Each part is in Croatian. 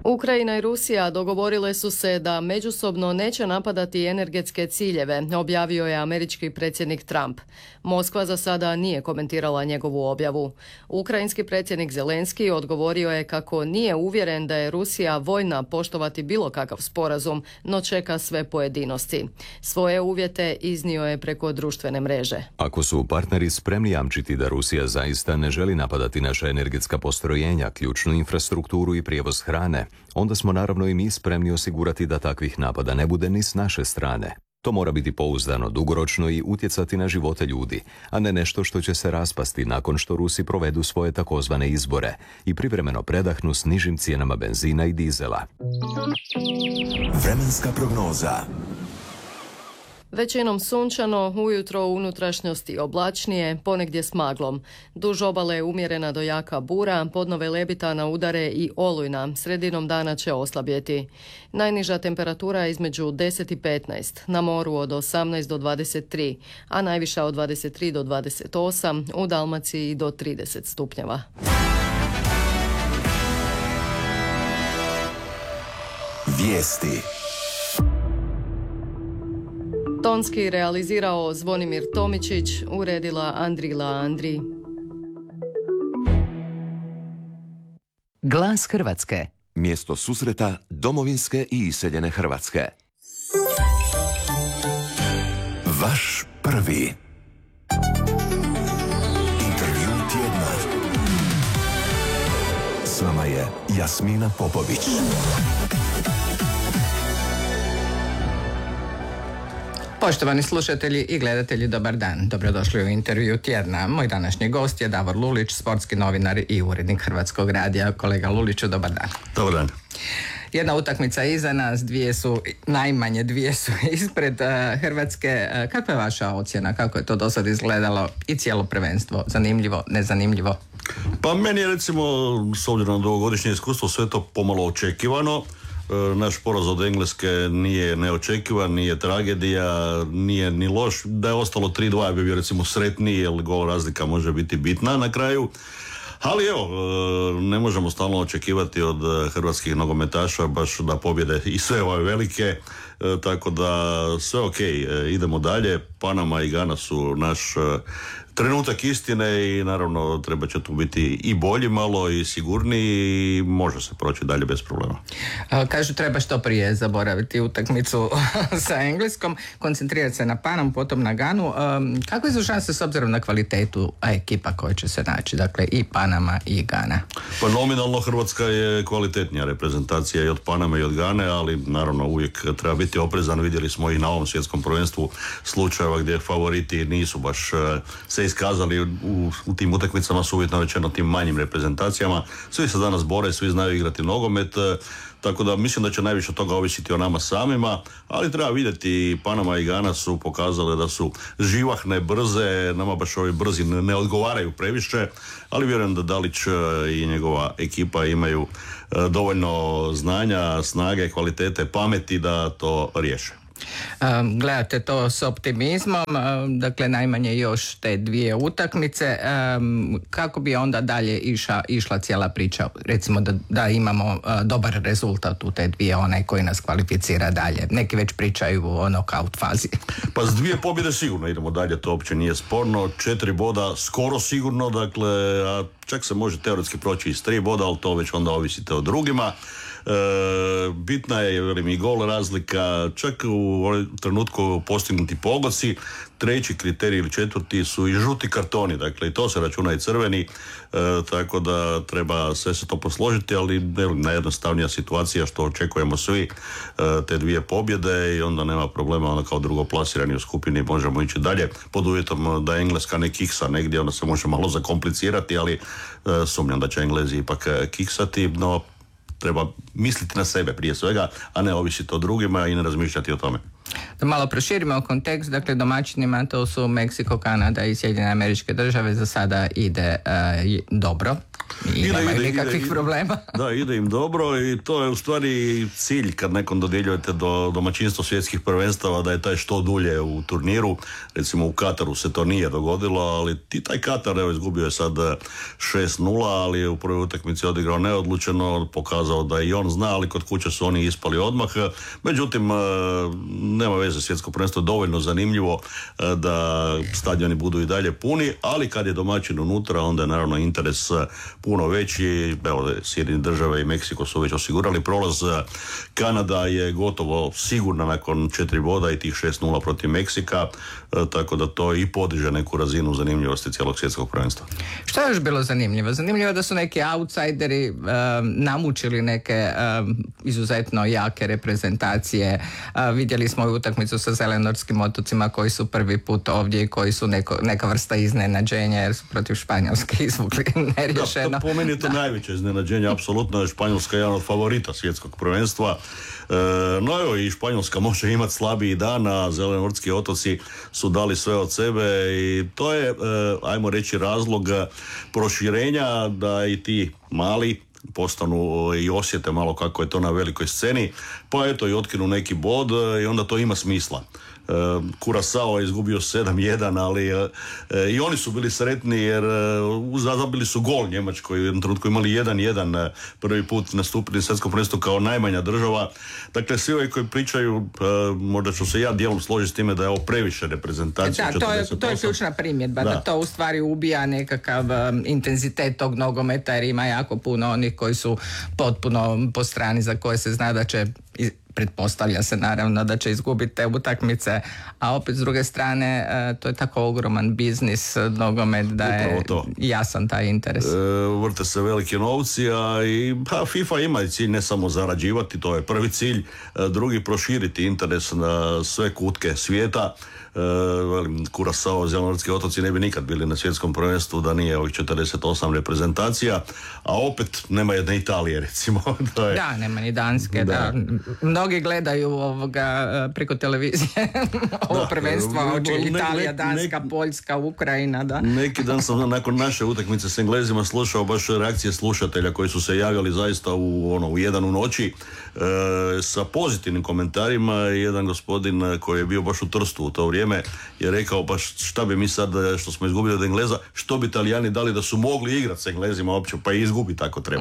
Ukrajina i Rusija dogovorile su se da međusobno neće napadati energetske ciljeve, objavio je američki predsjednik Trump. Moskva za sada nije komentirala njegovu objavu. Ukrajinski predsjednik Zelenski odgovorio je kako nije uvjeren da je Rusija voljna poštovati bilo kakav sporazum, no čeka sve pojedinosti. Svoje uvjete iznio je preko društvene mreže. Ako su partneri spremni jamčiti da Rusija zaista ne želi napadati naša energetska postrojenja, ključnu infrastrukturu i prijevoz hrane, onda smo naravno i mi spremni osigurati da takvih napada ne bude ni s naše strane. To mora biti pouzdano, dugoročno i utjecati na živote ljudi, a ne nešto što će se raspasti nakon što Rusi provedu svoje takozvane izbore i privremeno predahnu s nižim cijenama benzina i dizela. Vremenska prognoza. Većinom sunčano, ujutro u unutrašnjosti oblačnije, ponegdje s maglom. Duž obale umjerena do jaka bura, podnove Lebitana udare i olujna, sredinom dana će oslabjeti. Najniža temperatura između 10 i 15, na moru od 18 do 23, a najviša od 23 do 28, u Dalmaciji do 30 stupnjeva. Vijesti. Tonski realizirao Zvonimir Tomičić, uredila Andrila Andri. Glas Hrvatske. Mjesto susreta domovinske i iseljene Hrvatske. Vaš prvi. Intervju tjedna. S vama je Jasmina Popović. Poštovani slušatelji i gledatelji, dobar dan. Dobrodošli u intervju tjedna. Moj današnji gost je Davor Lulić, sportski novinar i urednik Hrvatskog radija. Kolega Luliću, dobar dan. Dobar dan. Jedna utakmica iza nas, najmanje dvije su ispred Hrvatske. Kakva je vaša ocjena? Kako je to do sad izgledalo i cijelo prvenstvo? Zanimljivo, nezanimljivo? Pa meni je, recimo, s obzirom na dugogodišnje iskustvo, sve to pomalo očekivano. Naš poraz od Engleske nije neočekivan, nije tragedija, nije ni loš. Da je ostalo 3-2 bi bio, recimo, sretniji, jer gol razlika može biti bitna na kraju. Ali evo, ne možemo stalno očekivati od hrvatskih nogometaša baš da pobjede i sve ove velike, tako da sve ok, idemo dalje. Panama i Gana su naš trenutak istine i naravno treba će tu biti i bolji malo i sigurniji i može se proći dalje bez problema. Kažu treba što prije zaboraviti utakmicu sa Engleskom, koncentrirati se na Panam, potom na Ganu. Kakve su šanse s obzirom na kvalitetu ekipa koja će se naći, dakle i Panama i Gana? Pa nominalno Hrvatska je kvalitetnija reprezentacija i od Paname i od Gane, ali naravno uvijek treba biti oprezan. Vidjeli smo i na ovom svjetskom prvenstvu slučajeva gdje favoriti nisu baš se iskazali u tim utakmicama s uvjetno rečeno tim manjim reprezentacijama. Svi se danas bore, svi znaju igrati nogomet, tako da mislim da će najviše toga ovisiti o nama samima, ali treba vidjeti, Panama i Gana su pokazale da su živahne, brze, nama baš ovi brzi ne odgovaraju previše, ali vjerujem da Dalić i njegova ekipa imaju dovoljno znanja, snage, kvalitete, pameti da to riješe. Gledate to s optimizmom, dakle najmanje još te dvije utakmice. Kako bi onda dalje išla cijela priča? Recimo da imamo dobar rezultat u te dvije, onaj koji nas kvalificira dalje. Neki već pričaju o knockout fazi. Pa s 2 pobjede sigurno idemo dalje, to uopće nije sporno. 4 boda skoro sigurno, dakle, a čak se može teoretski proći i s 3 boda, ali to već onda ovisite o drugima. Bitna je, velim, i gol razlika, čak u trenutku postignuti pogoci. 3. kriterij ili 4. su i žuti kartoni, dakle i to se računa i crveni, tako da treba sve se to posložiti, ali najjednostavnija situacija što očekujemo svi, te 2 pobjede i onda nema problema, onda kao drugoplasirani u skupini možemo ići dalje, pod uvjetom da Engleska ne kiksa negdje, onda se može malo zakomplicirati, ali sumnjam da će Englezi ipak kiksati, no treba misliti na sebe prije svega, a ne ovisiti o drugima i ne razmišljati o tome. Da malo proširimo kontekst, dakle domaćinima to su Meksiko, Kanada i Sjedinjene Američke Države, za sada ide dobro. I nemaju nikakvih problema. Da, ide im dobro i to je u stvari cilj kad nekom dodjeljujete do domaćinstva svjetskih prvenstava, da je taj što dulje u turniru. Recimo u Kataru se to nije dogodilo, ali taj Katar, evo, izgubio je sad 6-0, ali je u prvoj utakmici odigrao neodlučeno, pokazao da i on zna, ali kod kuće su oni ispali odmah. Međutim, nema veze, svjetsko prvenstvo je dovoljno zanimljivo da stadioni budu i dalje puni, ali kad je domaćin unutra, onda je naravno interes puno veći. Evo, Sjedinjene Države i Meksiko su već osigurali prolaz. Kanada je gotovo sigurna nakon 4 boda i tih 6-0 protiv Meksika, tako da to i podiže neku razinu zanimljivosti cijelog svjetskog prvenstva. Što je još bilo zanimljivo? Zanimljivo je da su neki outsideri namučili neke izuzetno jake reprezentacije. Vidjeli smo i utakmicu sa Zelenorskim otocima koji su prvi put ovdje i koji su neka vrsta iznenađenja jer su protiv Španjolske izvukli nerješeno. Da, po meni je to najveće iznenađenje, apsolutno je Španjolska jedan od favorita svjetskog prvenstva. No evo, i Španjolska može imati slabiji dan, a Zelenortski otoci su dali sve od sebe i to je, ajmo reći, razlog proširenja da i ti mali postanu i osjete malo kako je to na velikoj sceni, pa eto i otkinu neki bod i onda to ima smisla. Curaçao je izgubio 7-1, ali i oni su bili sretni jer zabili su gol Njemačkoj, u jednom trenutku imali 1-1, prvi put nastupili svjetskom prvenstvu kao najmanja država. Dakle, svi ovi koji pričaju, možda ću se ja dijelom složiti s time da je ovo previše reprezentacija. Da, to je ključna primjedba, da to u stvari ubija nekakav intenzitet tog nogometa, jer ima jako puno onih koji su potpuno po strani za koje se zna da će, pretpostavlja se naravno da će izgubiti te utakmice, a opet s druge strane to je tako ogroman biznis nogomet da je jasan taj interes. Vrte se veliki novci, a i FIFA ima i cilj ne samo zarađivati, to je prvi cilj, drugi proširiti interes na sve kutke svijeta. Curaçao, Zelenortski otoci ne bi nikad bili na svjetskom prvenstvu da nije ovih 48 reprezentacija, a opet nema jedne Italije, recimo. Da, nema ni Danske, da. Mnogi gledaju preko televizije ovo prvenstvo, Italija, Danska, Poljska, Ukrajina, da. Neki dan sam nakon naše utakmice s Englezima slušao baš reakcije slušatelja koji su se javljali zaista u 1 u noći sa pozitivnim komentarima. Jedan gospodin koji je bio baš u Trstu u to vrijeme je rekao, pa šta bi mi sad što smo izgubili od Engleza, što bi Italijani dali da su mogli igrati s Englezima uopće, pa i izgubi tako treba.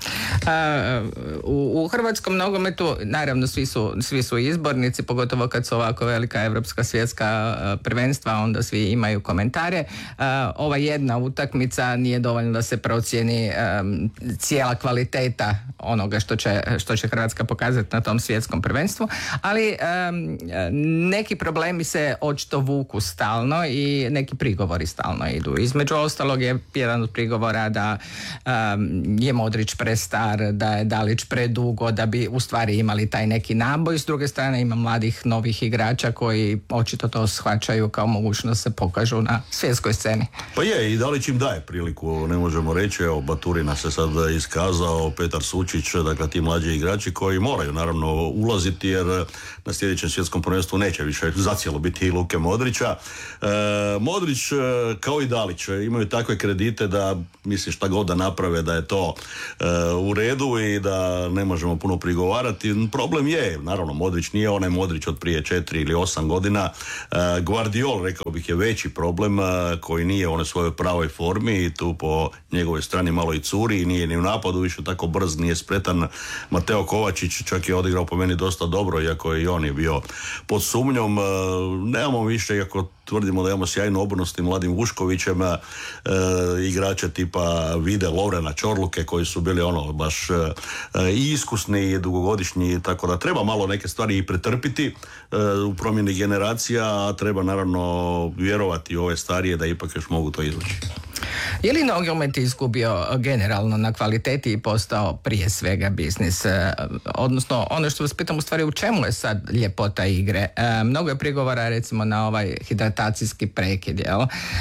U hrvatskom nogometu naravno svi su izbornici, pogotovo kad su ovako velika evropska svjetska prvenstva, onda svi imaju komentare. Ova jedna utakmica nije dovoljno da se procijeni cijela kvaliteta onoga što će Hrvatska pokazati na tom svjetskom prvenstvu, ali neki problemi se očito vuku stalno i neki prigovori stalno idu. Između ostalog je jedan od prigovora da je Modrić prestar, da je Dalić predugo, da bi u stvari imali taj neki naboj. S druge strane ima mladih novih igrača koji očito to shvaćaju kao mogućnost se pokažu na svjetskoj sceni. Pa je, i Dalić im daje priliku, ne možemo reći. Evo, Baturina se sad iskazao, Petar Sučić, dakle ti mlađi igrači koji moraju naravno ulaziti jer na sljedećem svjetskom prvenstvu neće više zacijelo biti i Luke Modrića. Modrić kao i Dalić imaju takve kredite da mislim šta god da naprave da je to u redu i da ne možemo puno prigovarati. Problem je, naravno, Modrić nije onaj Modrić od prije 4 ili 8 godina. Guardiol, rekao bih, je veći problem koji nije u onoj svojoj pravoj formi i tu po njegovoj strani malo i curi i nije ni u napadu više tako brz, nije spretan. Mateo Kovačić čak je odigrao po meni dosta dobro, iako i on je bio pod sumnjom. Nemamo više, iako tvrdimo da imamo sjajnu obranu s tim mladim Vuškovićem, igrače tipa Vide, Lovrena, Čorluke koji su bili baš i iskusni i dugogodišnji, tako da treba malo neke stvari i pretrpiti u promjeni generacija, a treba naravno vjerovati u ove starije da ipak još mogu to izvući. Je li nogomet izgubio generalno na kvaliteti i postao prije svega biznis? Odnosno, ono što vas pitam u stvari, u čemu je sad ljepota igre? Mnogo je prigovora recimo na ovaj hidratacijski prekid, jel?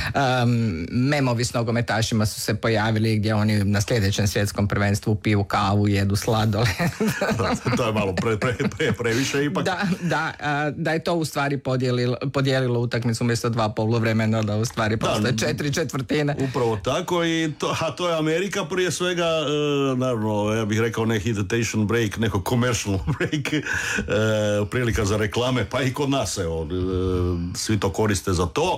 Memovi s nogometašima su se pojavili gdje oni na sljedećem svjetskom prvenstvu piju kavu, jedu sladole. To je malo previše ipak. Da je to u stvari podijelilo utakmicu umjesto 2 poluvremena, da u stvari postoje 4 četvrtine. upravo tako, a to je Amerika prije svega, naravno, ja bih rekao ne hesitation break, neko commercial break, prilika za reklame, pa i kod nas, evo, svi to koriste za to.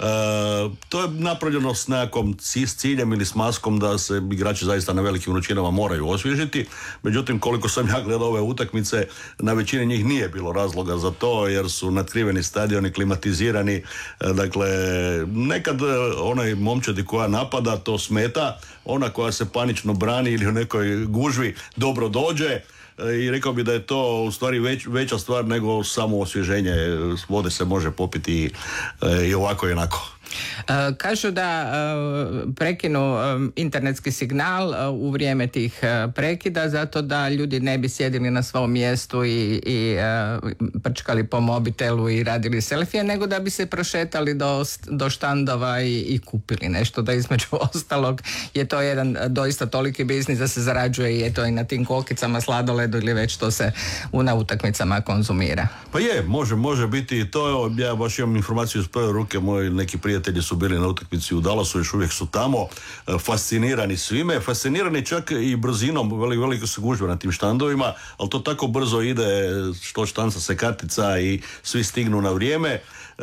To je napravljeno s nekakvom ciljem ili s maskom da se igrači zaista na velikim vrućinama moraju osvježiti. Međutim, koliko sam ja gledao ove utakmice, na većini njih nije bilo razloga za to, jer su natkriveni stadioni, klimatizirani. Dakle, nekad onaj momčadi koja napada to smeta, ona koja se panično brani ili u nekoj gužvi dobro dođe. I rekao bi da je to u stvari veća stvar nego samo osvježenje. Vode se može popiti i ovako i onako. Kažu da prekinu internetski signal u vrijeme tih prekida zato da ljudi ne bi sjedili na svom mjestu i prčkali po mobitelu i radili selfije, nego da bi se prošetali do štandova i kupili nešto, da između ostalog je to jedan doista toliki biznis da se zarađuje i eto i na tim kokicama, sladoledu ili već to se na utakmicama konzumira. Pa je, može biti i to. Ja baš imam informaciju iz prve ruke, moji neki prijatelji su bili na utakmici u Dallasu, još uvijek su tamo, fascinirani svime, fascinirani čak i brzinom, velike su gužve na tim štandovima, ali to tako brzo ide, što štanca se kartica i svi stignu na vrijeme.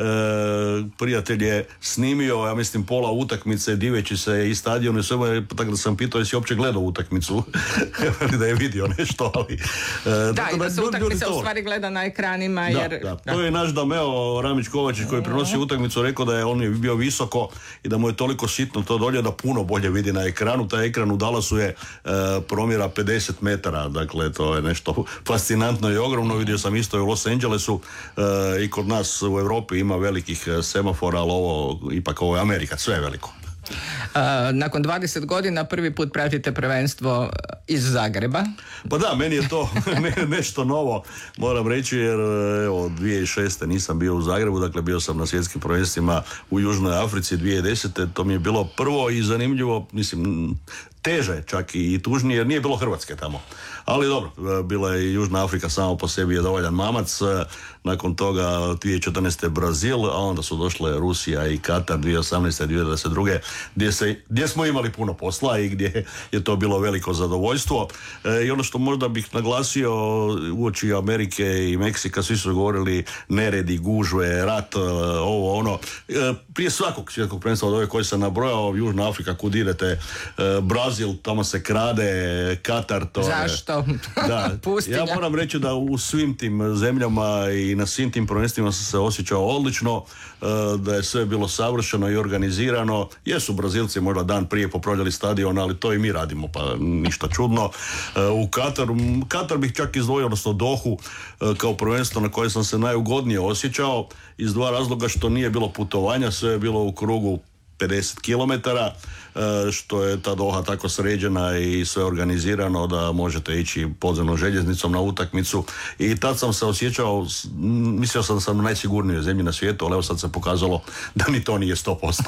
Prijatelj je snimio, ja mislim, pola utakmice diveći se i stadionu i sve, tako da sam pitao jesi uopće gledao utakmicu da je vidio nešto, ali da se utakmica u stvari gleda na ekranima jer... Da. To je naš Dameo Ramić Kovačić koji prenosi utakmicu, rekao da je on je bio visoko i da mu je toliko sitno to dolje da puno bolje vidi na ekranu. Taj ekran u Dallasu je promjera 50 metara, dakle to je nešto fascinantno i ogromno. Vidio sam isto i u Los Angelesu i kod nas u Europi ima velikih semafora, ali ovo je Amerika, sve je veliko. Nakon 20 godina prvi put pratite prvenstvo iz Zagreba. Pa da, meni je to nešto novo, moram reći, jer evo, 2006. nisam bio u Zagrebu, dakle bio sam na svjetskim prvenstvima u Južnoj Africi 2010. To mi je bilo prvo i zanimljivo, mislim, teže čak i tužnije, jer nije bilo Hrvatske tamo. Ali dobro, bila je i Južna Afrika samo po sebi je dovoljan mamac. Nakon toga 2014. Brazil, a onda su došle Rusija i Katar 2018. 2022. Gdje smo imali puno posla i gdje je to bilo veliko zadovoljstvo. I ono što možda bih naglasio uoči Amerike i Meksika, svi su govorili neredi, gužve, rat, ovo ono. Prije svakog svjetskog prvenstva od ove koje sam nabrojao, Južna Afrika, kud idete, Brazil, tamo se krade, Katar, to zašto? Da. Ja moram reći da u svim tim zemljama i na svim tim prvenstvima sam se osjećao odlično, da je sve bilo savršeno i organizirano. Jesu Brazilci možda dan prije popravljali stadion, ali to i mi radimo, pa ništa čudno. U Katar bih čak izdvojio, odnosno Dohu, kao prvenstvo na koje sam se najugodnije osjećao, iz dva razloga: što nije bilo putovanja, sve je bilo u krugu 50 km, što je ta Doha tako sređena i sve organizirano da možete ići podzemnom željeznicom na utakmicu. I tad sam se osjećao, mislio sam da sam u najsigurnijoj zemlji na svijetu, ali evo sad se pokazalo da ni to nije 100%.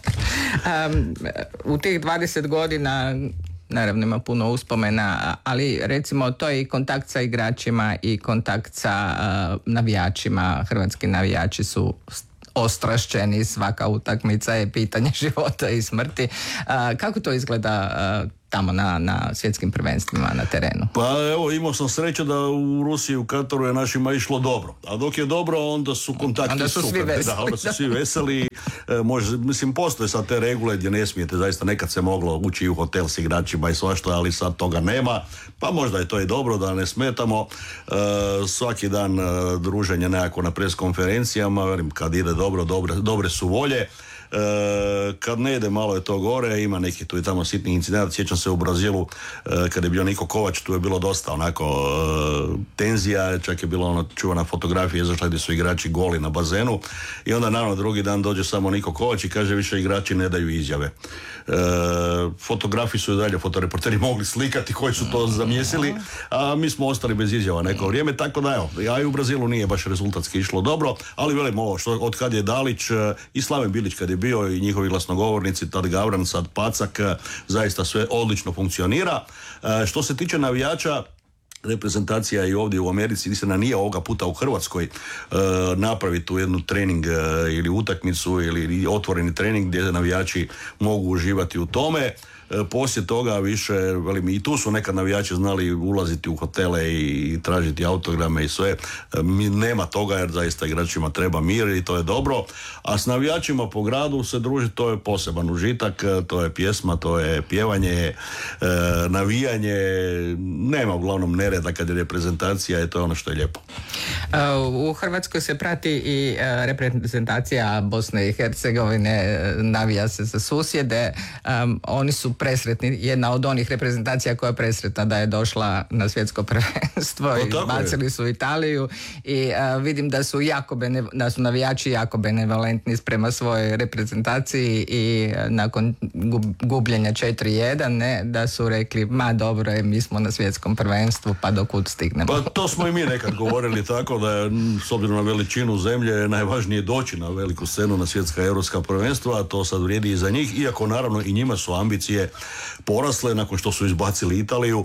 U tih 20 godina naravno ima puno uspomena, ali recimo to je i kontakt sa igračima i kontakt sa navijačima. Hrvatski navijači su ostrašćeni, svaka utakmica je pitanje života i smrti. Kako to izgleda tamo na svjetskim prvenstvima na terenu? Pa evo, imao sam sreće da u Rusiji, u Kataru je našima išlo dobro. A dok je dobro, onda su kontakti onda su super. Svi veseli. Da, onda su svi veseli. Mislim, postoje sad te regule gdje ne smijete, zaista nekad se moglo ući u hotel s igračima i svašta, ali sad toga nema. Pa možda je to i dobro da ne smetamo. Svaki dan druženje nekako na pres konferencijama, velim, kad ide dobro, dobre su volje. Kad ne ide, malo je to gore, ima neki tu i tamo sitnih incidenata. Sjećam se u Brazilu kad je bio Niko Kovač, tu je bilo dosta onako tenzija, čak je bila ona čuvana fotografija izašla gdje su igrači goli na bazenu i onda naravno drugi dan dođe samo Niko Kovač i kaže više igrači ne daju izjave. Fotografi su i dalje fotoreporteri mogli slikati koji su to zamjesili, a mi smo ostali bez izjava neko vrijeme, tako da evo, ja i u Brazilu nije baš rezultatski išlo dobro, ali velim ovo, od kad je Dalić i Slaven Bilić kad je bio i njihovi glasnogovornici, tad Gavran, sad Pacak, zaista sve odlično funkcionira. Što se tiče navijača, reprezentacija i ovdje u Americi, istina nije ovoga puta u Hrvatskoj, napraviti tu jednu trening ili utakmicu ili otvoreni trening gdje navijači mogu uživati u tome. Poslije toga više, velim, i tu su nekad navijači znali ulaziti u hotele i tražiti autograme i sve. Nema toga jer zaista igračima treba mir i to je dobro. A s navijačima po gradu se družiti, to je poseban užitak, to je pjesma, to je pjevanje, navijanje. Nema uglavnom nereda kad je reprezentacija i to je ono što je lijepo. U Hrvatskoj se prati i reprezentacija Bosne i Hercegovine, navija se za susjede. Oni su presretni, jedna od onih reprezentacija koja je presretna da je došla na svjetsko prvenstvo i bacili su Italiju i vidim da su da su navijači jako benevolentni prema svojoj reprezentaciji i nakon gubljenja 4-1 da su rekli ma dobro je, mi smo na svjetskom prvenstvu pa dokud stignemo. Pa to smo i mi nekad govorili tako da je s obzirom na veličinu zemlje najvažnije doći na veliku scenu na svjetska europska prvenstva, a to sad vrijedi i za njih, iako naravno i njima su ambicije porasle nakon što su izbacili Italiju.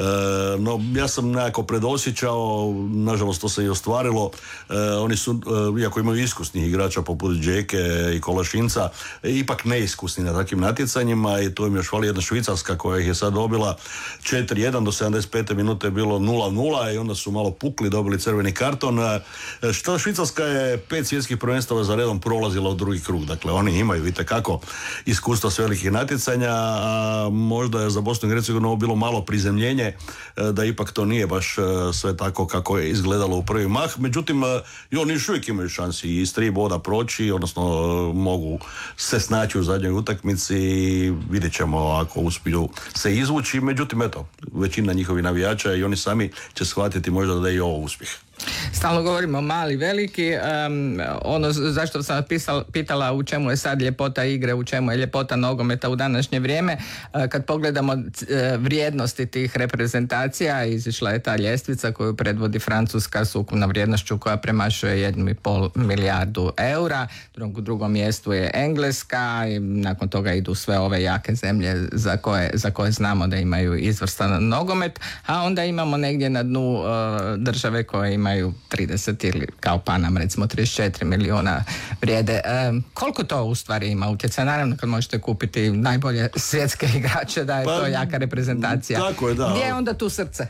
No ja sam nekako predosjećao, nažalost to se i ostvarilo, oni su, iako imaju iskusnih igrača poput Džeke i Kolašinca, ipak neiskusni na takvim natjecanjima i tu im još fali jedna Švicarska koja ih je sad dobila 4-1, do 75. minute je bilo 0-0 i onda su malo pukli, dobili crveni karton. Švicarska je 5 svjetskih prvenstava za redom prolazila u drugi krug, dakle oni imaju itekako iskustva s velikih natjecanja, a možda je za Bosnu i Hercegovinu ovo bilo malo prizemljenje, da ipak to nije baš sve tako kako je izgledalo u prvi mah. Međutim, i oni još uvijek imaju šansi i s 3 boda proći, odnosno mogu se snaći u zadnjoj utakmici i vidjet ćemo ako uspiju se izvući. Međutim, eto, većina njihovih navijača i oni sami će shvatiti možda da je i ovo uspjeh. Stalno govorimo mali, veliki. Ono zašto sam pitala u čemu je sad ljepota igre, u čemu je ljepota nogometa u današnje vrijeme. Kad pogledamo vrijednosti tih reprezentacija, izišla je ta ljestvica koju predvodi Francuska s ukupnom vrijednošću koja premašuje 1,5 milijardu eura. U drugom mjestu je Engleska i nakon toga idu sve ove jake zemlje za koje znamo da imaju izvrstan nogomet, a onda imamo negdje na dnu države koje imaju 30 ili kao Panam recimo 34 milijuna vrijede. Koliko to u stvari ima utjecaj? Naravno kad možete kupiti najbolje svjetske igrače da je to jaka reprezentacija. Tako je, da. Gdje je onda tu srce?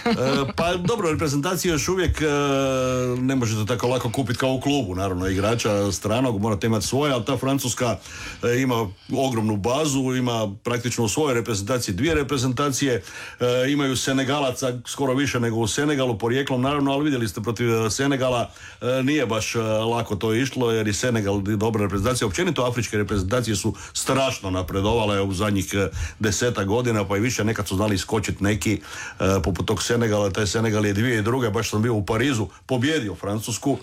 Pa dobro, reprezentacija još uvijek ne možete tako lako kupiti kao u klubu, naravno igrača stranog, morate imati svoje, ali ta Francuska ima ogromnu bazu, ima praktično u svojoj reprezentaciji 2 reprezentacije, imaju Senegalaca skoro više nego u Senegalu porijeklom, naravno, ali vidjeli ste protiv Senegala nije baš lako to išlo jer i Senegal dobra reprezentacija. Općenito afričke reprezentacije su strašno napredovale u zadnjih 10 godina pa i više, nekad su znali iskočiti neki poput tog Senegala. Taj Senegal je 2002. baš sam bio u Parizu, pobjedio Francusku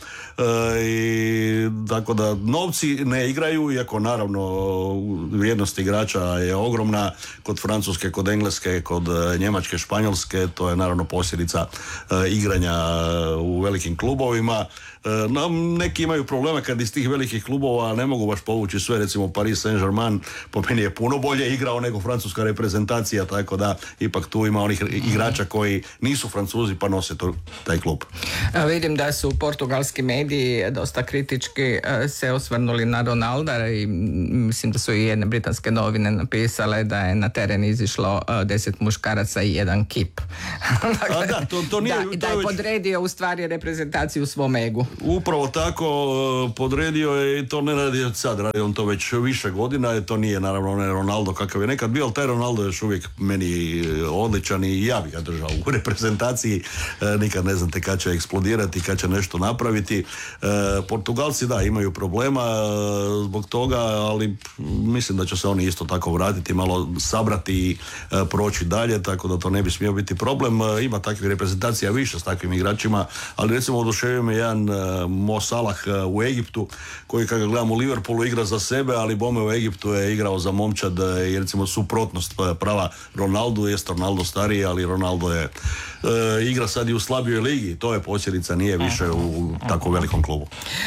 i tako da novci ne igraju, iako naravno vrijednost igrača je ogromna kod Francuske, kod Engleske, kod Njemačke, Španjolske, to je naravno posljedica igranja u velikim klubovima. No, neki imaju problema kad iz tih velikih klubova ne mogu baš povući sve, recimo Paris Saint-Germain po meni je puno bolje igrao nego francuska reprezentacija, tako da ipak tu ima onih igrača koji nisu Francuzi pa nose taj klub. Vidim da su portugalski mediji dosta kritički se osvrnuli na Ronalda i mislim da su i jedne britanske novine napisale da je na teren izišlo 10 muškaraca i 1 kip. Dakle, to nije, da je podredio u stvari reprezentaciju svom egu. Upravo tako, podredio je i to ne radi od sad, radi on to već više godina, to nije naravno onaj Ronaldo kakav je nekad bio, ali taj Ronaldo je još uvijek meni odličan i ja bih ga držao u reprezentaciji, nikad ne znate kad će eksplodirati, kad će nešto napraviti. Portugalci da, imaju problema zbog toga, ali mislim da će se oni isto tako vratiti, malo sabrati i proći dalje, tako da to ne bi smio biti problem. Ima takvih reprezentacija više s takvim igračima ali recimo oduševio me jedan Mo Salah u Egiptu, koji kada gledamo u Liverpoolu igra za sebe, ali bome u Egiptu je igrao za momčad i recimo suprotnost prava Ronaldu, jest Ronaldo stariji, ali Ronaldo je igra sad i u slabijoj ligi, to je posljedica, nije više u tako velikom klubu.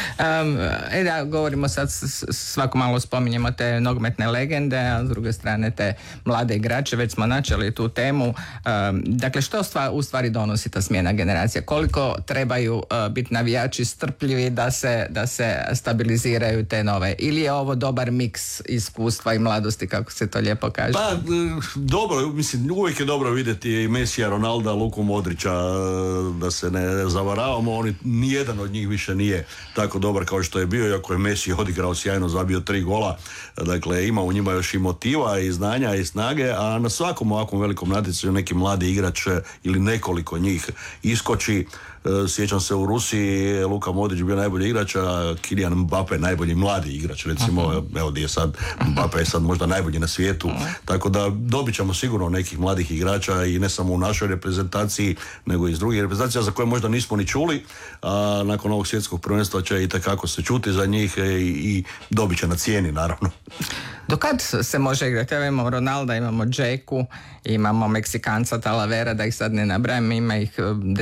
Da, govorimo sad, svako malo spominjemo te nogometne legende, a s druge strane te mlade igrače, već smo načeli tu temu. Dakle, što u stvari donosi ta smjena generacija? Koliko trebaju biti navijači strpljivi da se stabiliziraju te nove? Ili je ovo dobar miks iskustva i mladosti, kako se to lijepo kaže? Pa, dobro, mislim, uvijek je dobro vidjeti Mesija, Ronalda, Luku Modrića, da se ne zavaravamo, nijedan od njih više nije tako dobar kao što je bio, iako je Messi odigrao sjajno, zabio 3 gola, dakle ima u njima još i motiva i znanja i snage, a na svakom ovakvom velikom natjecanju neki mladi igrač ili nekoliko njih iskoči. Sjećam se u Rusiji, Luka Modrić bio najbolji igrač, a Kylian Mbappé najbolji mladi igrač, recimo, evo gdje je sad, Mbappé je sad možda najbolji na svijetu, tako da dobit ćemo sigurno nekih mladih igrača i ne samo u našoj reprezentaciji, nego i iz drugih reprezentacija za koje možda nismo ni čuli, a nakon ovog svjetskog prvenstva će i takako se čuti za njih i dobit će na cijeni, naravno. Do kad se može igrati? Evo imamo Ronalda, imamo Džeku, imamo Meksikanca Talavera, da ih sad ne nabrajam, ima ih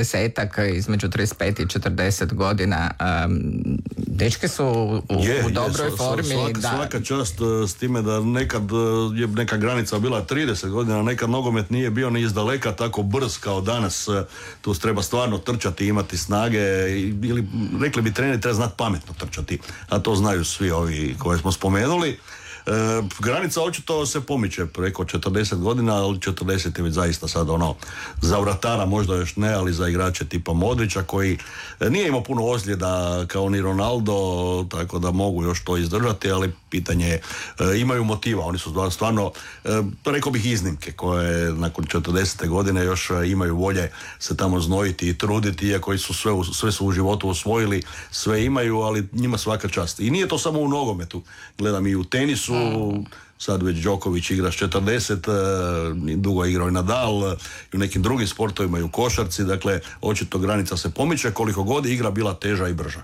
10 između 35 i 40 godina. Dečke su u dobroj formi. Svaka čast s time da nekad je neka granica bila 30 godina, nekad nogomet nije bio ni izdaleka tako brz kao danas. Tu treba stvarno trčati, imati snage, ili rekli bi treneri treba znati pametno trčati, a to znaju svi ovi koje smo spomenuli. Granica očito se pomiče preko 40 godina, ali 40 je već zaista sad za vratara možda još ne, ali za igrače tipa Modrića koji nije imao puno ozljeda kao ni Ronaldo, tako da mogu još to izdržati, ali pitanje je, imaju motiva, oni su stvarno, rekao bih, iznimke koje nakon 40. godine još imaju volje se tamo znojiti i truditi, iako su sve su u životu osvojili, sve imaju, ali njima svaka čast. I nije to samo u nogometu, gledam i u tenisu, sad već Đoković igra s 40, dugo je igrao i Nadal, i u nekim drugim sportovima i u košarci, dakle očito granica se pomiče koliko god igra bila teža i brža.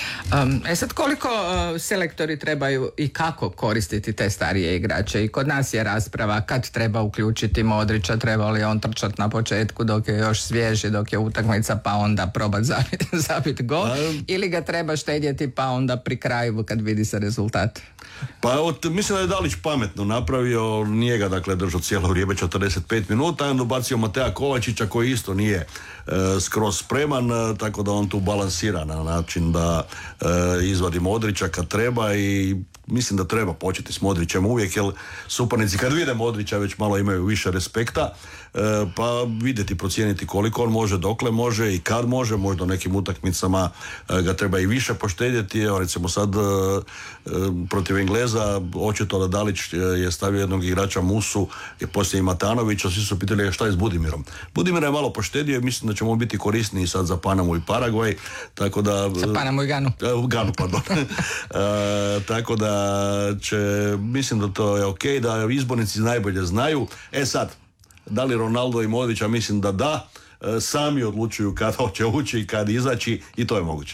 Sad koliko selektori trebaju i kako koristiti te starije igrače? I kod nas je rasprava kad treba uključiti Modrića, treba li on trčati na početku dok je još svježi, dok je utakmica, pa onda probati zabiti gol, ili ga treba štedjeti pa onda pri kraju kad vidi se rezultat? Pa mislim da je Dalić pametno napravio, nije ga dakle držao cijelo vrijeme 45 minuta, onda bacio Mateja Kovačića koji isto nije skroz spreman, tako da on tu balansira na način da izvadi Modrića kad treba, i mislim da treba početi s Modrićem uvijek, jer suparnici kad vide Modrića već malo imaju više respekta, pa vidjeti, procijeniti koliko on može, dokle može i kad može, možda u nekim utakmicama ga treba i više poštedjeti. Evo recimo sad protiv Engleza, očito da Dalić je stavio jednog igrača Musu i poslije i Matanovića, svi su pitali šta je s Budimirom. Budimira je malo poštedio i mislim da će mu biti korisniji sad za Panamu i Paragvaj, tako da... Za Panamu i Ganu. Ganu, pardon. Tako da mislim da to je ok, da izbornici najbolje znaju. Sad, da li Ronaldo i Modrića, mislim da sami odlučuju kad hoće ući i kad izaći, i to je moguće.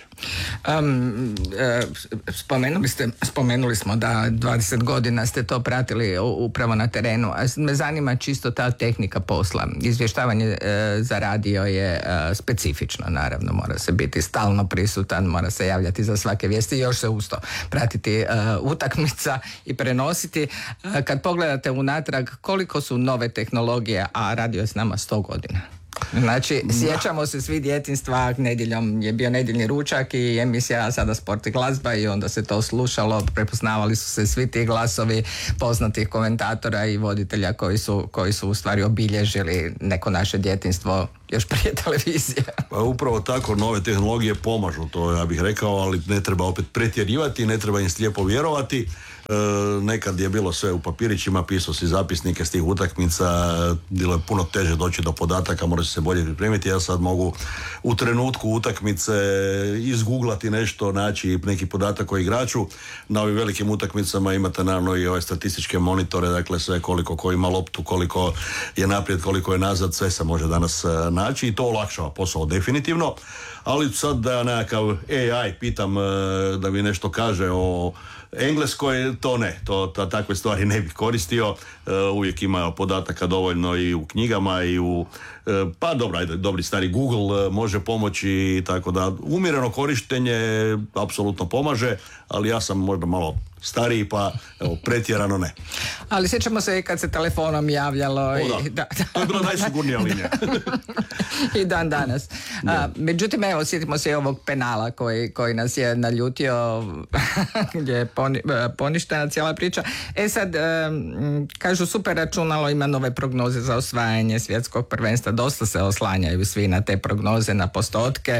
Spomenuli smo da 20 godina ste to pratili upravo na terenu, a me zanima čisto ta tehnika posla. Izvještavanje za radio je specifično, naravno, mora se biti stalno prisutan, mora se javljati za svake vijesti i još se usto pratiti utakmica i prenositi. Kad pogledate unatrag, koliko su nove tehnologije, a radio je s nama 100 godina. Znači, sjećamo se svi djetinjstva, nedjeljom je bio nedjeljni ručak i emisija Sada sport i glazba, i onda se to slušalo, prepoznavali su se svi ti glasovi poznatih komentatora i voditelja koji su u stvari obilježili neko naše djetinjstvo još prije televizije. Pa upravo tako, nove tehnologije pomažu, to ja bih rekao, ali ne treba opet pretjerivati, ne treba im slijepo vjerovati. Nekad je bilo sve u papirićima, pisao si zapisnike s tih utakmica, bilo je puno teže doći do podataka, mora se bolje pripremiti. Ja sad mogu u trenutku utakmice izguglati nešto, naći neki podatak o igraču. Na ovim velikim utakmicama imate naravno i ove statističke monitore, dakle sve koliko ko ima loptu, koliko je naprijed, koliko je nazad, sve se može danas naći i to olakšava posao definitivno, ali sad da nekakav AI pitam da mi nešto kaže o Engleskoj, to ne, takve stvari ne bih koristio, uvijek ima podataka dovoljno i u knjigama i u, pa dobro, ajde, dobri stari Google može pomoći, tako da umjereno korištenje apsolutno pomaže, ali ja sam možda malo stariji, pa evo, pretjerano ne. Ali sjećamo se i kad se telefonom javljalo. To je bila najsigurnija linija. I dan danas. Međutim, evo, sjetimo se i ovog penala koji nas je naljutio, gdje je poništena cijela priča. Sad, kažu, super računalo ima nove prognoze za osvajanje svjetskog prvenstva. Dosta se oslanjaju svi na te prognoze, na postotke.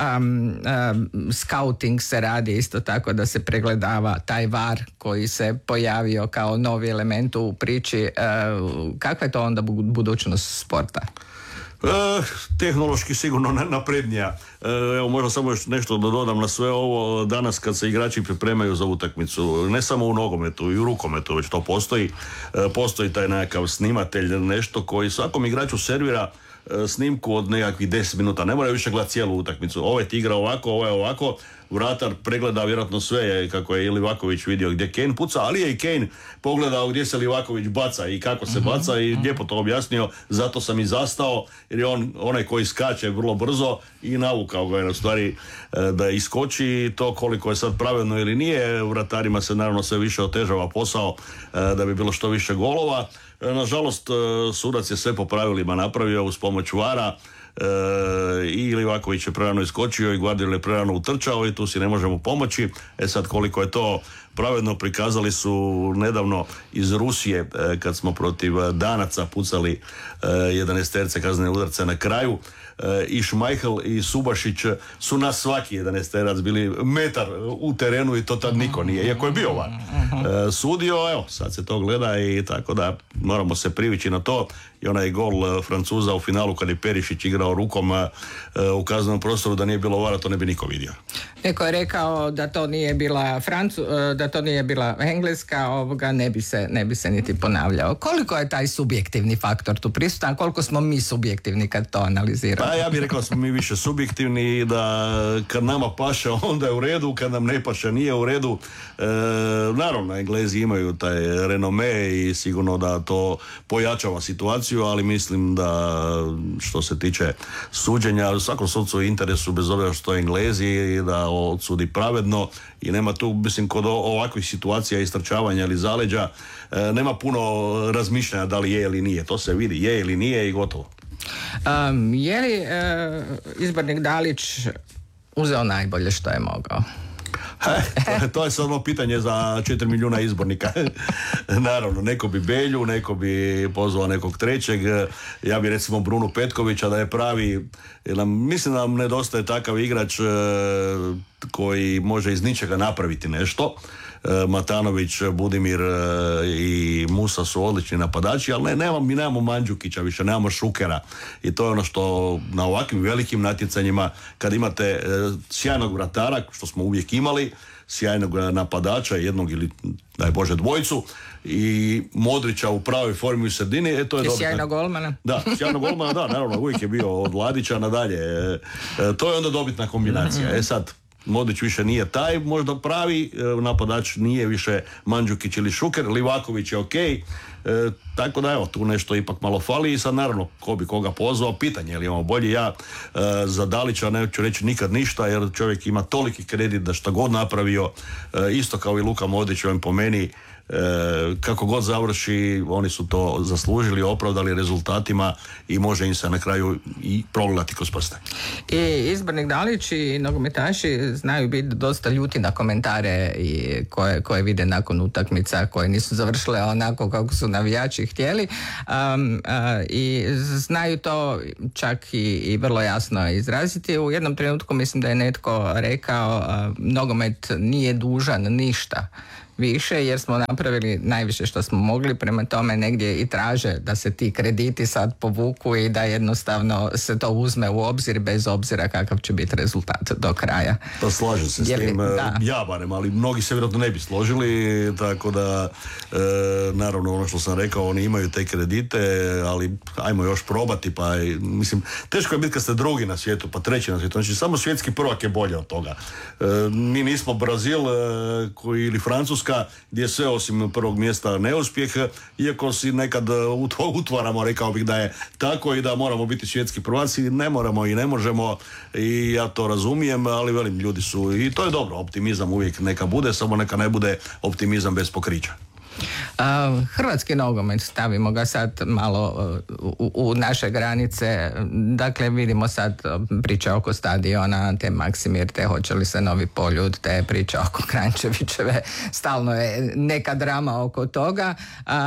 Scouting se radi isto tako da se pregledava taj VAR koji se pojavio kao novi element u priči. Kakva je to onda budućnost sporta? Tehnološki sigurno naprednija. Evo, možda samo još nešto da dodam na sve ovo. Danas kad se igrači pripremaju za utakmicu, ne samo u nogometu, i u rukometu već to postoji. Postoji taj nekakav snimatelj, nešto koji svakom igraču servira snimku od nekakvih 10 minuta. Ne mora više gledati cijelu utakmicu. Ovo je ti igra ovako, ovo je ovako. Vratar pregleda vjerojatno sve, kako je i Livaković vidio gdje Kane puca, ali je i Kane pogledao gdje se Livaković baca i kako se baca i lijepo to objasnio. Zato sam i zastao, jer je on onaj koji skače vrlo brzo i navukao ga je u stvari da iskoči. To koliko je sad pravedno ili nije, vratarima se naravno sve više otežava posao da bi bilo što više golova. Nažalost, sudac je sve po pravilima napravio uz pomoć VAR-a. I Livaković je prerano iskočio i Guardiola je prerano utrčao i tu si ne možemo pomoći. Sad koliko je to pravedno, prikazali su nedavno iz Rusije kad smo protiv Danaca pucali 11 kaznene udarce na kraju. I Šmajhel i Subašić su na svaki 11 bili metar u terenu i to tad niko nije, iako je bio VAR sudio. Evo, sad se to gleda i tako da moramo se privići na to. I onaj gol Francuza u finalu kad je Perišić igrao rukom u kaznenom prostoru, da nije bilo VAR-a, to ne bi niko vidio. Neko je rekao da to nije bila da to nije bila Engleska, ne bi se niti ponavljao. Koliko je taj subjektivni faktor tu prisutan, koliko smo mi subjektivni kad to analiziramo? Pa ja bih rekao da smo mi više subjektivni i da kad nama paše onda je u redu, kad nam ne paše nije u redu. Naravno, Englezi imaju taj renome i sigurno da to pojačava situaciju, ali mislim da što se tiče suđenja, u svakom sucu interesu, bez obzira što je Englezi, da odsudi pravedno i nema tu, mislim, kod ovakvih situacija istrčavanja ili zaleđa, nema puno razmišljanja da li je ili nije. To se vidi, je ili nije i gotovo. Je li izbornik Dalić uzeo najbolje što je mogao? To je samo pitanje za 4 milijuna izbornika. Naravno, neko bi Belju, neko bi pozvao nekog trećeg. Ja bi recimo Brunu Petkovića da je pravi. Mislim da nam nedostaje takav igrač koji može iz ničega napraviti nešto. Matanović, Budimir i Musa su odlični napadači, ali mi nemamo Mandžukića više, nemamo Šukera i to je ono što na ovakvim velikim natjecanjima, kad imate sjajnog vratara, što smo uvijek imali, sjajnog napadača, jednog ili daj Bože dvojicu, i Modrića u pravoj formi u sredini, to je dobro. Sjajnog golmana. Da, sjajnog golmana, da, naravno, uvijek je bio od Ladića nadalje. To je onda dobitna kombinacija. Sad, Modrić više nije taj možda pravi napadač, nije više Mandžukić ili Šuker, Livaković je okej. Tako da evo, tu nešto ipak malo fali i sad naravno ko bi koga pozvao, pitanje je li imamo bolji. Ja za Dalića neću reći nikad ništa, jer čovjek ima toliki kredit da šta god napravio, isto kao i Luka Modrić, on po meni kako god završi, oni su to zaslužili, opravdali rezultatima i može im se na kraju i progledati kroz prste. I izbornik Dalić i nogometaši znaju biti dosta ljuti na komentare koje vide nakon utakmica koje nisu završile onako kako su navijači htjeli, i znaju to čak i vrlo jasno izraziti. U jednom trenutku mislim da je netko rekao nogomet nije dužan ništa više jer smo napravili najviše što smo mogli, prema tome negdje i traže da se ti krediti sad povuku i da jednostavno se to uzme u obzir bez obzira kakav će biti rezultat do kraja. Pa slažem se s tim, ja barem, ali mnogi se vjerojatno ne bi složili, tako da naravno ono što sam rekao, oni imaju te kredite, ali ajmo još probati, pa mislim, teško je biti kad ste drugi na svijetu, pa treći na svijetu, znači samo svjetski prvak je bolje od toga. Mi nismo Brazil ili Francuska, gdje sve osim prvog mjesta neuspjeh, iako si nekad utvaramo, rekao bih da je tako i da moramo biti svjetski prvaci, ne moramo i ne možemo i ja to razumijem, ali velim, ljudi su, i to je dobro, optimizam uvijek neka bude, samo neka ne bude optimizam bez pokrića. Hrvatski nogomet, stavimo ga sad malo u naše granice, dakle vidimo sad priče oko stadiona, te Maksimir, te hoće li se Novi Poljud, te priče oko Kranjčevićeve, stalno je neka drama oko toga,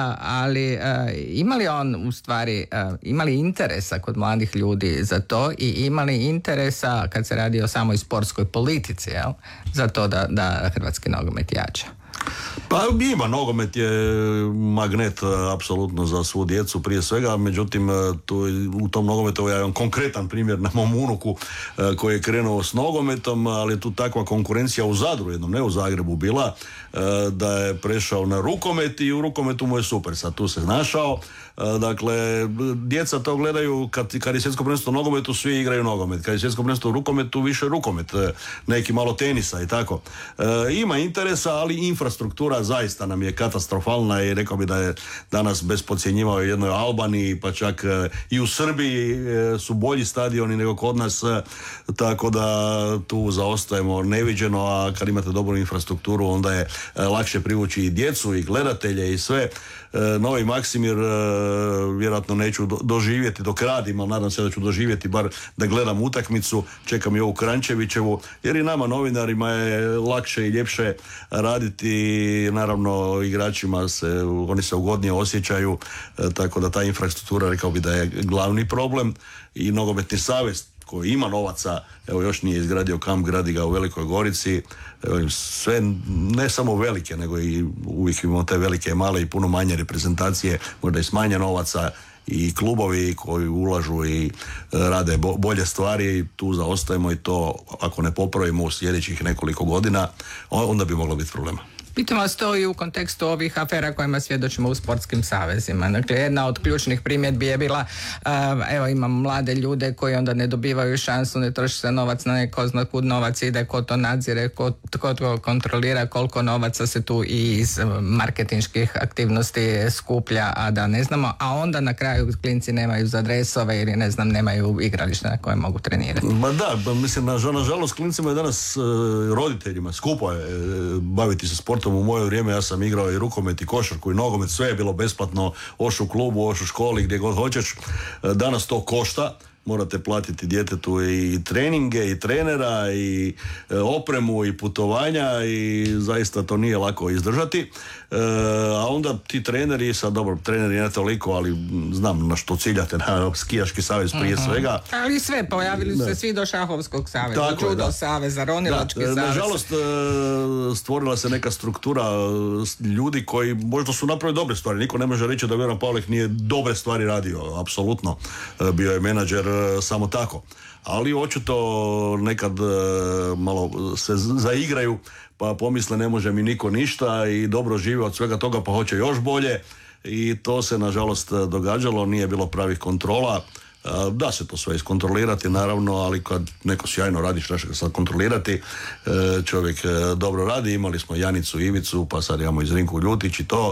ali ima li on u stvari, ima li interesa kod mladih ljudi za to i ima li interesa kad se radi o samoj sportskoj politici, jel, za to da hrvatski nogomet jača? Pa ima, nogomet je magnet apsolutno za svu djecu prije svega, međutim u tom nogometu ja imam konkretan primjer na mom unuku koji je krenuo s nogometom, ali je tu takva konkurencija u Zadru jednom, ne u Zagrebu bila, da je prešao na rukomet i u rukometu mu je super, sad tu se našao. Dakle, djeca to gledaju kad je svjetsko prvenstvo u nogometu, svi igraju nogomet, kad je svjetsko prvenstvo u rukometu, više rukomet, neki malo tenisa i tako. Ima interesa, ali infrastruktura zaista nam je katastrofalna i rekao bi da je danas bez podcjenjivao u jednoj Albaniji, pa čak i u Srbiji su bolji stadioni nego kod nas, tako da tu zaostajemo neviđeno, a kad imate dobru infrastrukturu onda je lakše privući i djecu i gledatelje i sve. Novi Maksimir vjerojatno neću doživjeti dok radim, ali nadam se da ću doživjeti bar da gledam utakmicu, čekam i ovu Kranjčevićevu, jer i nama novinarima je lakše i ljepše raditi, naravno igračima oni se ugodnije osjećaju, tako da ta infrastruktura, rekao bi da je glavni problem, i nogometni savez koji ima novaca, evo još nije izgradio kamp, gradi ga u Velikoj Gorici, sve, ne samo velike, nego i uvijek imamo te velike, male i puno manje reprezentacije, možda i s manje novaca, i klubovi koji ulažu i rade bolje stvari, tu zaostajemo i to ako ne popravimo u sljedećih nekoliko godina, onda bi moglo biti problema. Pitam vas to i u kontekstu ovih afera kojima svjedočimo u sportskim savezima. Dakle, jedna od ključnih primjedbi je bila, evo imamo mlade ljude koji onda ne dobivaju šansu, ne troši se novac na neko, zna kud novac ide, ko to nadzire, ko to kontrolira, koliko novaca se tu i iz marketinških aktivnosti skuplja, a da ne znamo, a onda na kraju klinci nemaju za dresove ili ne znam, nemaju igrališta na koje mogu trenirati. Ma da, mislim, nažalost klincima je danas roditeljima skupo je baviti se sportom. U moje vrijeme ja sam igrao i rukomet i košarku i nogomet, sve je bilo besplatno, oš u klubu, oš u školi, gdje god hoćeš. Danas to košta, morate platiti djetetu i treninge i trenera i opremu i putovanja i zaista to nije lako izdržati. A onda ti treneri, sad dobro, treneri ne toliko, ali znam na što ciljate, na skijaški savez prije svega. Ali sve, pojavili su se svi do šahovskog saveza, judo saveza, ronilački savez. Nažalost, stvorila se neka struktura ljudi koji možda su napravili dobre stvari. Niko ne može reći da Goran Pavlik nije dobre stvari radio, apsolutno. Bio je menadžer samo tako. Ali očito nekad malo se zaigraju, pa pomisle ne može mi niko ništa i dobro žive od svega toga, pa hoće još bolje, i to se nažalost događalo, nije bilo pravih kontrola. Da se to sve iskontrolirati naravno, ali kad neko sjajno radi, što će sad kontrolirati, čovjek dobro radi. Imali smo Janicu, Ivicu, pa sad imamo i Zrinku Ljutić i to,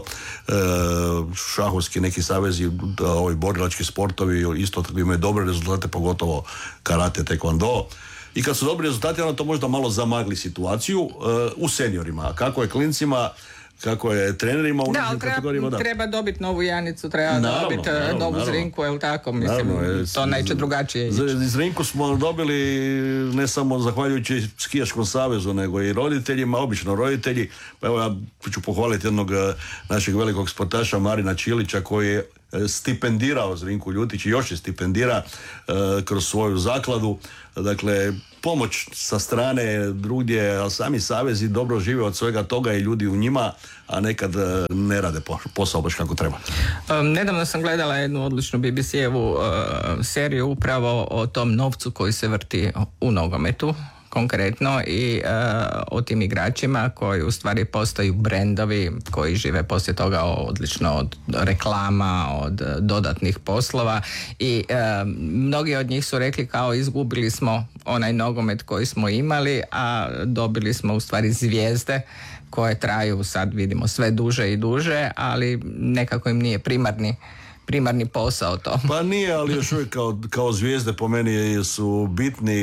šahovski neki savezi, ovi borilački sportovi isto imaju dobre rezultate, pogotovo karate, taekwondo. I kad su dobri rezultati, onda to možda malo zamagli situaciju u seniorima. Kako je klincima, kako je trenerima u nekim kategorijama. Da, treba dobiti novu Janicu, treba dobiti novu Zrinku, je li tako? Mislim, to neće drugačije ići. Zrinku smo dobili ne samo zahvaljujući skijaškom savezu, nego i roditeljima, obično roditelji. Pa evo ja ću pohvaliti jednog našeg velikog sportaša Marina Čilića, koji je stipendirao Zrinku Ljutić i još je stipendira kroz svoju zakladu. Dakle, pomoć sa strane drugdje, ali sami savezi dobro žive od svega toga i ljudi u njima, a nekad ne rade posao baš kako treba. Nedavno sam gledala jednu odličnu BBC-evu seriju upravo o tom novcu koji se vrti u nogometu konkretno i o tim igračima koji u stvari postaju brendovi koji žive poslije toga odlično od reklama, od dodatnih poslova i mnogi od njih su rekli kao izgubili smo onaj nogomet koji smo imali, a dobili smo u stvari zvijezde koje traju sad vidimo sve duže i duže, ali nekako im nije primarni posao to. Pa nije, ali još uvijek kao zvijezde po meni su bitni,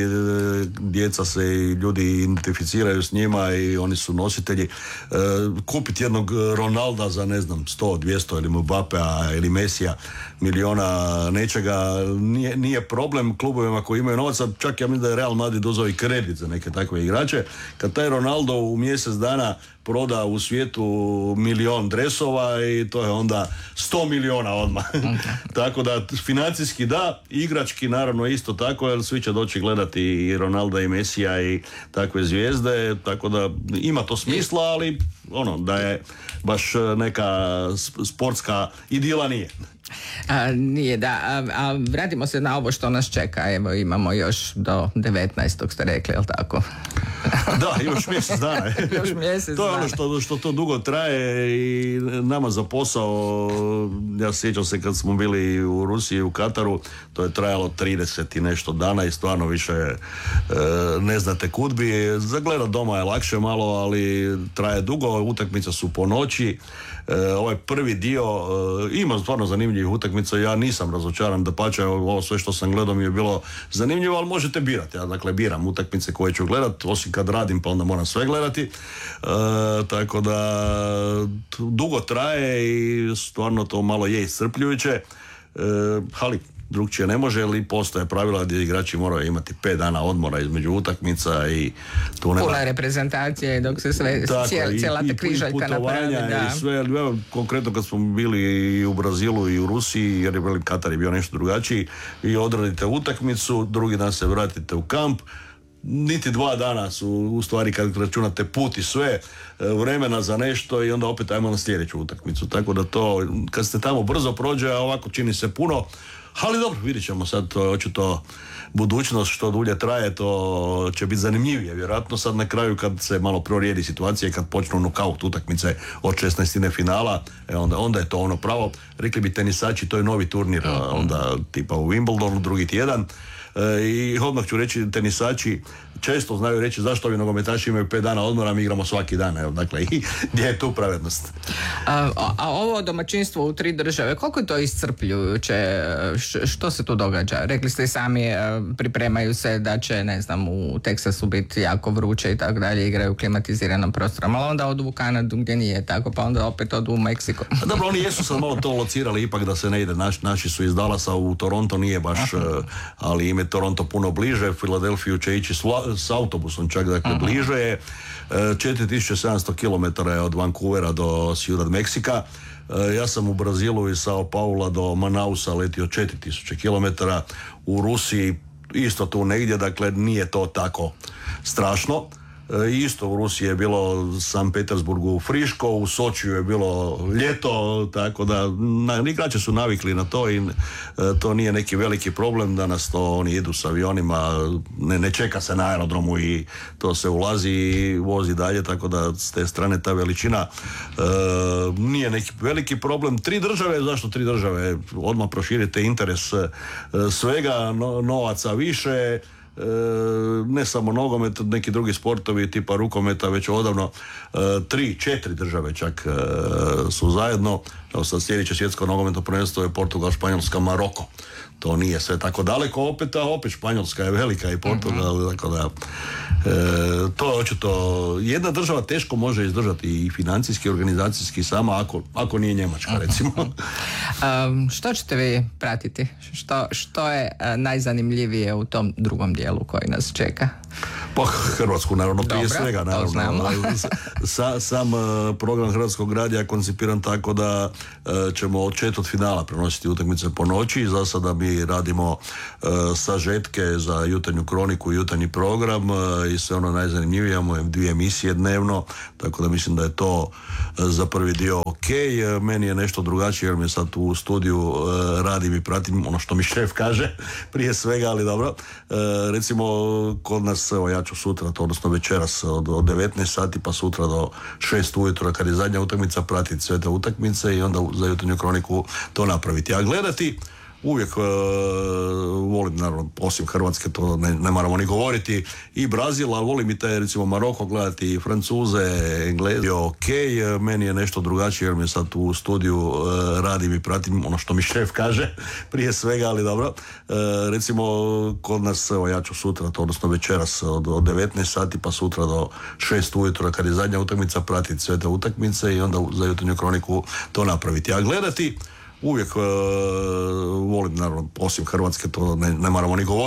djeca se i ljudi identificiraju s njima i oni su nositelji. Kupiti jednog Ronalda za ne znam 100, 200 ili Mbappea ili Mesija miliona nečega nije problem klubovima koji imaju novaca, čak ja mislim da je Real Madrid uzeo i kredit za neke takve igrače. Kad taj Ronaldo u mjesec dana proda u svijetu 1.000.000 dresova i to je onda 100 milijuna odmah. Tako da financijski da, igrački naravno isto tako, jer svi će doći gledati i Ronalda i Mesija i takve zvijezde, tako da ima to smisla, ali da je baš neka sportska idila nije. Nije, da. A vratimo se na ovo što nas čeka. Evo, imamo još do 19. ste rekli, jel tako? Da, još mjesec dana. To je ono što to dugo traje i nama za posao, ja sjećam se kad smo bili u Rusiji i u Kataru, to je trajalo 30 i nešto dana i stvarno više ne znate kud bi. Za gledat doma je lakše malo, ali traje dugo, utakmice su po noći. Ovaj prvi dio ima stvarno zanimljivih utakmica, ja nisam razočaran, dapače, ovo sve što sam gledao mi je bilo zanimljivo, ali možete birati. Ja dakle biram utakmice koje ću gledati, osim kad radim pa onda moram sve gledati, tako da dugo traje i stvarno to malo je iscrpljujuće, ali drugčije ne može, ili postoje pravila gdje igrači moraju imati 5 dana odmora između utakmica i tu nema... Pula reprezentacije dok se sve cijela ta križaljka napravi. I sve, evo, konkretno kad smo bili i u Brazilu i u Rusiji, jer je Katar je bio nešto drugačiji, i odradite utakmicu, drugi dan se vratite u kamp, niti 2 dana su u stvari kad računate put i sve vremena za nešto i onda opet ajmo na sljedeću utakmicu, tako da to kad ste tamo brzo prođe, a ovako čini se puno. Ali dobro, vidit ćemo sad, očito budućnost što dulje traje, to će biti zanimljivije. Vjerojatno sad na kraju kad se malo prorijedi situacija i kad počnu nokaut utakmice od 16. finala, onda je to ono pravo. Rekli bi tenisači, to je novi turnir, onda tipa u Wimbledonu, drugi tjedan. I odmah ću reći, tenisači često znaju reći zašto ovi nogometaši imaju 5 dana odmora, mi igramo svaki dan. Evo, dakle, i gdje je tu pravednost? A ovo domaćinstvo u 3 države, koliko je to iscrpljujuće? Što se tu događa? Rekli ste i sami, pripremaju se da će, ne znam, u Teksasu biti jako vruće i tako dalje, igraju u klimatiziranom prostoru, ali onda odu u Kanadu gdje nije tako, pa onda opet odu u Meksiko. Dobro, oni jesu sad malo to locirali, ipak da se ne ide, naši su iz Dallasa u Toronto, nije baš, ali im je Toronto puno bliže, Filadelfiju će ići s autobusom čak, dakle bliže je, 4700 km je od Vancouvera do Ciudad Meksika. Ja sam u Brazilu iz Sao Paula do Manausa letio 4000 km, u Rusiji isto tu negdje, dakle nije to tako strašno. Isto u Rusiji je bilo San Petersburgu friško, u Sočiju je bilo ljeto, tako da igrači su navikli na to i to nije neki veliki problem. Danas to oni idu s avionima, ne čeka se na aerodromu i to se ulazi i vozi dalje, tako da s te strane ta veličina nije neki veliki problem. 3 države, zašto 3 države? Odmah proširite interes svega, novaca više, ne samo nogomet, neki drugi sportovi tipa rukometa već odavno 3-4 države čak su zajedno. Evo sad sljedeće svjetsko nogometno prvenstvo je Portugal, Španjolska, Maroko. To nije sve tako daleko opet, a opet Španjolska je velika i Portugal, tako da to je očito jedna država teško može izdržati i financijski, organizacijski sama ako nije Njemačka recimo. Što ćete vi pratiti? Što je najzanimljivije u tom drugom dijelu koji nas čeka? Pa Hrvatsku naravno prije Dobro, svega, to naravno. znamo. Sam program Hrvatskog radija je koncipiran tako da ćemo od četvrtfinala prenositi utakmice po noći. Za sada mi radimo sažetke za jutarnju kroniku i jutarnji program i sve ono najzanimljivije. Imamo 2 emisije dnevno, tako da mislim da je to za prvi dio ok. Meni je nešto drugačije jer mi sad tu u studiju radim i pratim ono što mi šef kaže prije svega, ali dobro. Recimo kod nas, evo ja ću sutra, odnosno večeras od 19 sati pa sutra do 6 ujutro kad je zadnja utakmica pratiti sve te utakmice i onda za jutarnju kroniku to napraviti. A gledati uvijek volim, naravno, osim Hrvatske, to ne moramo ni govoriti, i Brazil, ali volim i taj, recimo, Maroko gledati, i Francuze, Englezi, ok, meni je nešto drugačije jer mi sad tu u studiju radim i pratim ono što mi šef kaže prije svega, ali dobro. Recimo, kod nas, evo ja ću sutra, odnosno večeras od 19 sati pa sutra do 6 ujutro kad je zadnja utakmica pratiti sve te utakmice i onda za jutarnju kroniku to napraviti. A gledati uvijek volim, naravno, osim Hrvatske, to ne moramo ni govoriti.